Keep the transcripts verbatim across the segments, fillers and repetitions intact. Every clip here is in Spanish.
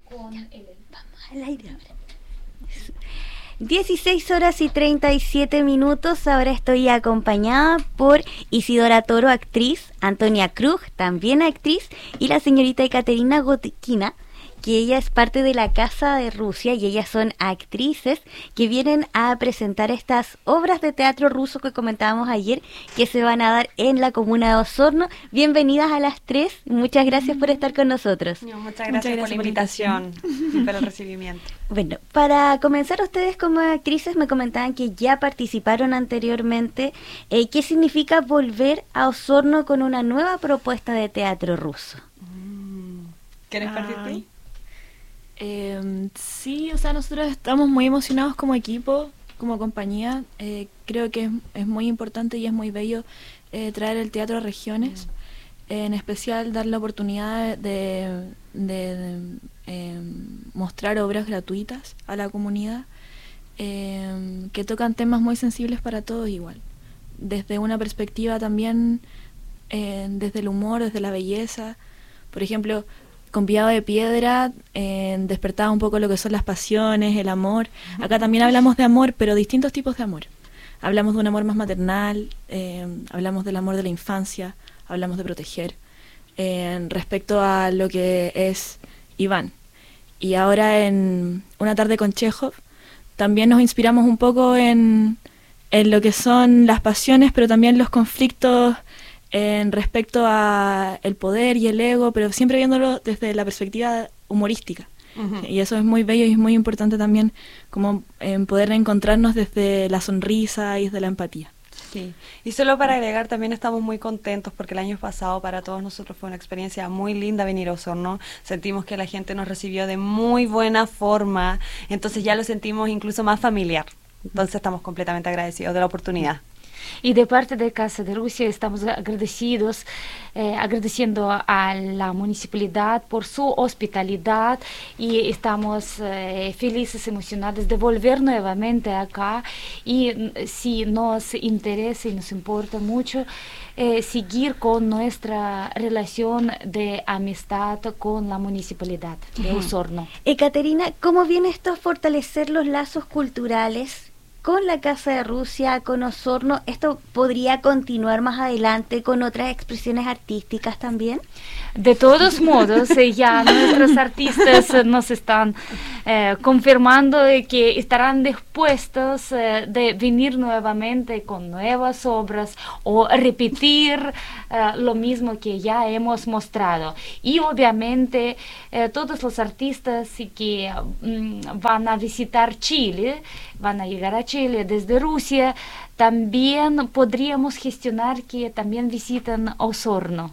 con el... Vamos al aire ahora. dieciséis horas y treinta y siete minutos. Ahora estoy acompañada por Isidora Toro, actriz, Antonia Krug, también actriz, y la señorita Ekaterina Gotkina, que ella es parte de la Casa de Rusia, y ellas son actrices que vienen a presentar estas obras de teatro ruso que comentábamos ayer, que se van a dar en la comuna de Osorno. Bienvenidas a las tres, muchas gracias por estar con nosotros. No, muchas, gracias muchas gracias por la invitación y por el recibimiento. Bueno, para comenzar, ustedes como actrices me comentaban que ya participaron anteriormente. Eh, ¿Qué significa volver a Osorno con una nueva propuesta de teatro ruso? ¿Quieres partir tú? Eh, sí, o sea, nosotros estamos muy emocionados como equipo, como compañía. Eh, creo que es, es muy importante y es muy bello eh, traer el teatro a regiones, mm. eh, en especial dar la oportunidad de, de, de eh, mostrar obras gratuitas a la comunidad, eh, que tocan temas muy sensibles para todos igual, desde una perspectiva también, eh, desde el humor, desde la belleza. Por ejemplo, con Piado de Piedra eh, despertaba un poco lo que son las pasiones, el amor. Acá también hablamos de amor, pero distintos tipos de amor. Hablamos de un amor más maternal, eh, hablamos del amor de la infancia, hablamos de proteger, eh, respecto a lo que es Iván. Y ahora en Una tarde con Chekhov también nos inspiramos un poco en, en lo que son las pasiones, pero también los conflictos en respecto a el poder y el ego, pero siempre viéndolo desde la perspectiva humorística. Uh-huh. Y eso es muy bello y es muy importante también, como en poder encontrarnos desde la sonrisa y desde la empatía. Sí, y solo para agregar, también estamos muy contentos porque el año pasado para todos nosotros fue una experiencia muy linda venir a Osorno. Sentimos que la gente nos recibió de muy buena forma, entonces ya lo sentimos incluso más familiar. Entonces estamos completamente agradecidos de la oportunidad. Y de parte de Casa de Rusia estamos agradecidos, eh, agradeciendo a la municipalidad por su hospitalidad, y estamos eh, felices, emocionados de volver nuevamente acá, y si nos interesa y nos importa mucho eh, seguir con nuestra relación de amistad con la municipalidad de Osorno. Ekaterina, ¿cómo viene esto a fortalecer los lazos culturales con la Casa de Rusia, con Osorno? ¿Esto podría continuar más adelante con otras expresiones artísticas también? De todos modos, eh, ya nuestros artistas eh, nos están eh, confirmando de que estarán dispuestos eh, de venir nuevamente con nuevas obras o repetir eh, lo mismo que ya hemos mostrado. Y obviamente eh, todos los artistas que mm, van a visitar Chile, van a llegar a Chile desde Rusia, también podríamos gestionar que también visiten Osorno.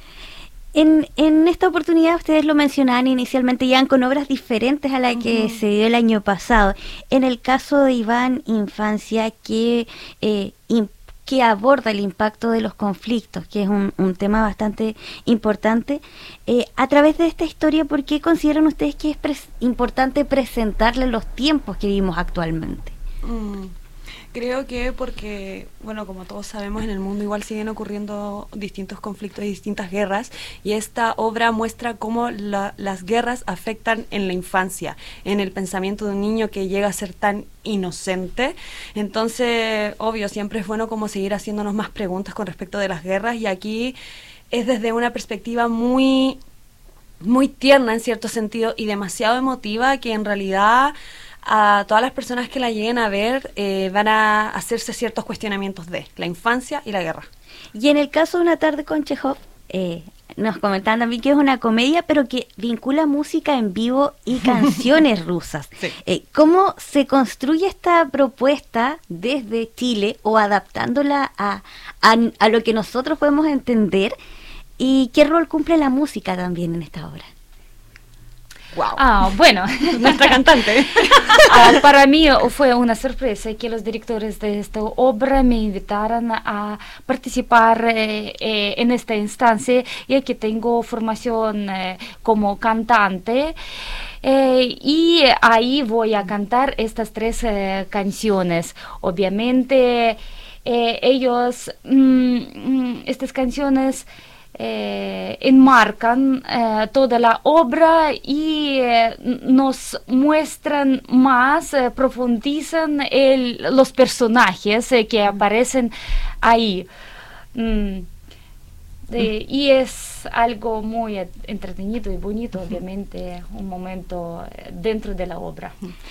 En, en esta oportunidad ustedes lo mencionaban inicialmente, ya con obras diferentes a la que uh-huh. se dio el año pasado. En el caso de Iván Infancia, que, eh, in, que aborda el impacto de los conflictos, que es un, un tema bastante importante, eh, a través de esta historia, ¿por qué consideran ustedes que es pres- importante presentarle los tiempos que vivimos actualmente? Mm. Creo que porque, bueno, como todos sabemos, en el mundo igual siguen ocurriendo distintos conflictos y distintas guerras, y esta obra muestra cómo la, las guerras afectan en la infancia, en el pensamiento de un niño que llega a ser tan inocente. Entonces, obvio, siempre es bueno como seguir haciéndonos más preguntas con respecto de las guerras, y aquí es desde una perspectiva muy, muy tierna en cierto sentido y demasiado emotiva, que en realidad a todas las personas que la lleguen a ver eh, van a hacerse ciertos cuestionamientos de la infancia y la guerra. Y en el caso de Una tarde con Chekhov, eh, nos comentaban también que es una comedia, pero que vincula música en vivo y canciones rusas. Sí. Eh, ¿Cómo se construye esta propuesta desde Chile o adaptándola a, a, a lo que nosotros podemos entender? ¿Y qué rol cumple la música también en esta obra? Wow. Ah, bueno, nuestra cantante. ah, para mí fue una sorpresa que los directores de esta obra me invitaran a participar eh, eh, en esta instancia, ya que tengo formación eh, como cantante. Eh, y ahí voy a cantar estas tres eh, canciones. Obviamente eh, ellos, mm, estas canciones eh, enmarcan eh, toda la obra y eh, nos muestran más, eh, profundizan el, los personajes eh, que aparecen ahí. Mm. De, y es algo muy entretenido y bonito, obviamente, un momento dentro de la obra.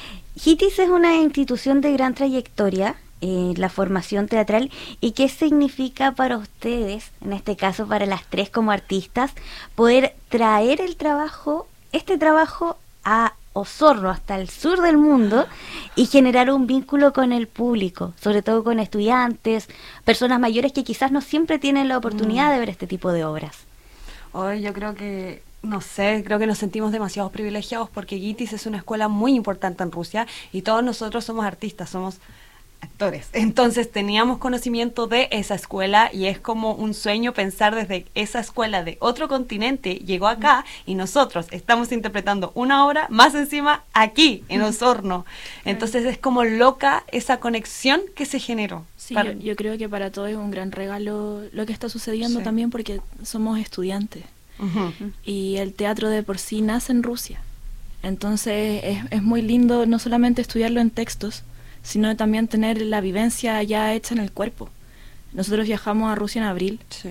GITIS es una institución de gran trayectoria en la formación teatral. ¿Y qué significa para ustedes, en este caso para las tres como artistas, poder traer el trabajo, este trabajo a Osorno, hasta el sur del mundo, y generar un vínculo con el público, sobre todo con estudiantes, personas mayores que quizás no siempre tienen la oportunidad mm. de ver este tipo de obras? Hoy yo creo que, no sé, creo que nos sentimos demasiado privilegiados porque GITIS es una escuela muy importante en Rusia y todos nosotros somos artistas, somos actores. Entonces teníamos conocimiento de esa escuela y es como un sueño pensar desde esa escuela de otro continente llegó acá y nosotros estamos interpretando una obra más encima aquí en Osorno. Entonces es como loca esa conexión que se generó. Sí, para... yo, yo creo que para todos es un gran regalo lo que está sucediendo, sí. También porque somos estudiantes. Uh-huh. Y el teatro de por sí nace en Rusia. Entonces es, es muy lindo no solamente estudiarlo en textos, sino también tener la vivencia ya hecha en el cuerpo. Nosotros viajamos a Rusia en abril, sí.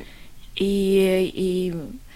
y, y,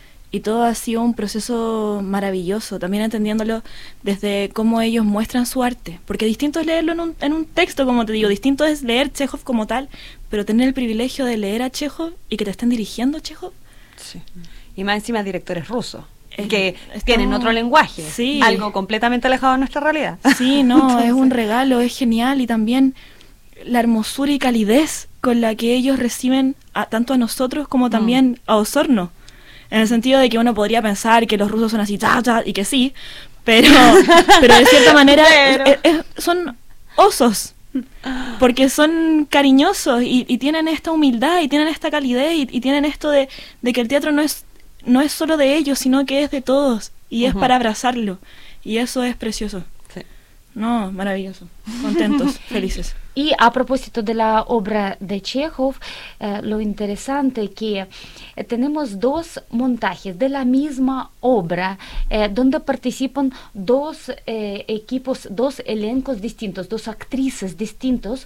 y todo ha sido un proceso maravilloso, también entendiéndolo desde cómo ellos muestran su arte, porque distinto es leerlo en un, en un texto, como te digo, distinto es leer Chekhov como tal, pero tener el privilegio de leer a Chekhov y que te estén dirigiendo Chekhov. Sí. Y más encima directores rusos. Que estamos, tienen otro lenguaje, sí. Algo completamente alejado de nuestra realidad. Sí, no, entonces, es un regalo, es genial, y también la hermosura y calidez con la que ellos reciben a, tanto a nosotros como también mm. a Osorno, en el sentido de que uno podría pensar que los rusos son así, ta, ta, y que sí, pero, pero de cierta manera pero... es, es, son osos, porque son cariñosos y, y tienen esta humildad y tienen esta calidez y, y tienen esto de, de que el teatro no es no es solo de ellos, sino que es de todos, y uh-huh. es para abrazarlo, y eso es precioso. Sí. No, maravilloso, contentos, felices. Y a propósito de la obra de Chekhov, eh, lo interesante que eh, tenemos dos montajes de la misma obra, eh, donde participan dos eh, equipos, dos elencos distintos, dos actrices distintos,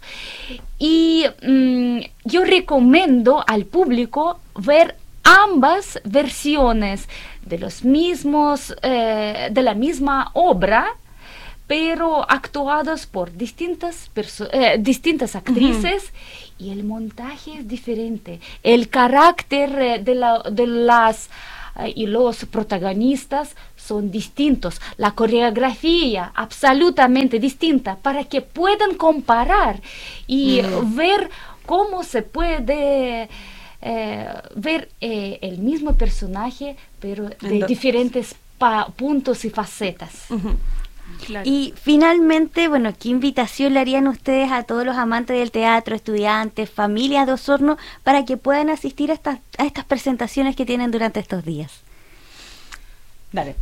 y mm, yo recomiendo al público ver ambas versiones de los mismos, eh, de la misma obra, pero actuadas por distintas, perso- eh, distintas actrices, uh-huh. y el montaje es diferente. El carácter eh, de, la, de las eh, y los protagonistas son distintos. La coreografía absolutamente distinta para que puedan comparar y uh-huh. ver cómo se puede Eh, ver eh, el mismo personaje, pero de Entonces. diferentes pa- puntos y facetas. Uh-huh. Claro. Y finalmente, bueno, ¿qué invitación le harían ustedes a todos los amantes del teatro, estudiantes, familias de Osorno, para que puedan asistir a estas, a estas presentaciones que tienen durante estos días? Dale.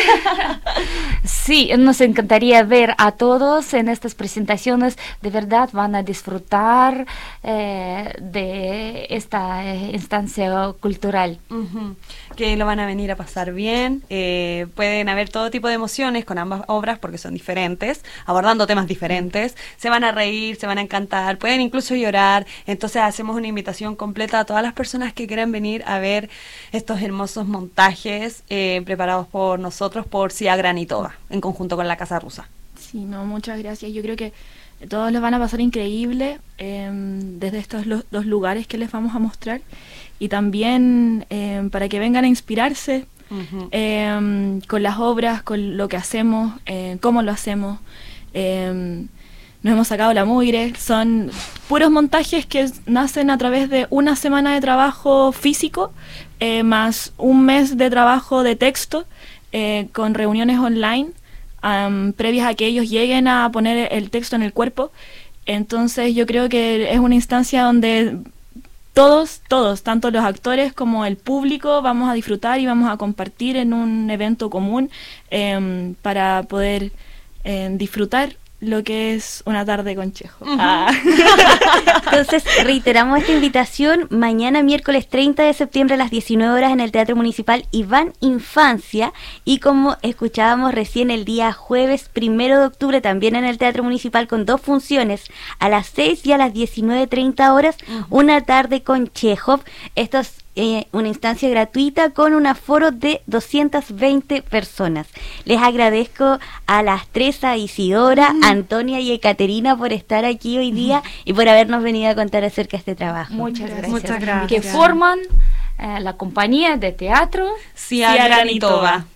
Sí, nos encantaría ver a todos en estas presentaciones. De verdad van a disfrutar eh, de esta eh, instancia cultural. Uh-huh. Que lo van a venir a pasar bien. Eh, pueden haber todo tipo de emociones con ambas obras porque son diferentes, abordando temas diferentes. Se van a reír, se van a encantar, pueden incluso llorar. Entonces hacemos una invitación completa a todas las personas que quieran venir a ver estos hermosos montajes eh, preparados por nosotros, por Sia Granitova, en conjunto con la Casa Rusa. Sí, no, muchas gracias. Yo creo que todos les van a pasar increíble eh, desde estos lo, dos lugares que les vamos a mostrar, y también eh, para que vengan a inspirarse uh-huh. eh, con las obras, con lo que hacemos, eh, cómo lo hacemos. Eh, nos hemos sacado la mugre, son puros montajes que nacen a través de una semana de trabajo físico, eh, más un mes de trabajo de texto, eh, con reuniones online, um, previas a que ellos lleguen a poner el texto en el cuerpo. Entonces yo creo que es una instancia donde todos, todos, tanto los actores como el público, vamos a disfrutar y vamos a compartir en un evento común, eh, para poder eh, disfrutar lo que es una tarde con Chekhov. Uh-huh. Ah. Entonces, reiteramos esta invitación mañana miércoles treinta de septiembre a las diecinueve horas en el Teatro Municipal Iván Infancia, y como escuchábamos recién el día jueves primero de octubre también en el Teatro Municipal con dos funciones a las seis y a las diecinueve treinta horas, uh-huh. una tarde con Chekhov. Esto es Eh, una instancia gratuita con un aforo de doscientas veinte personas. Les agradezco a las tres, a Isidora, mm. Antonia y Ekaterina por estar aquí hoy día mm. y por habernos venido a contar acerca de este trabajo. Muchas gracias. Muchas gracias. Que forman eh, la compañía de teatro Ciaganitoba.